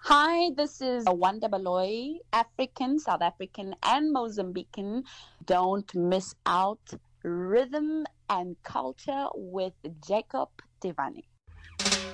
Hi, this is Wanda Baloy, African, South African, and Mozambican. Don't miss out Rhythm and Culture with Jacob Devani.